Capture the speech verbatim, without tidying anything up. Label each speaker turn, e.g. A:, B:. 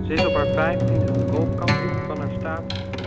A: Ze is op haar vijftiende golfkampioen van haar staat.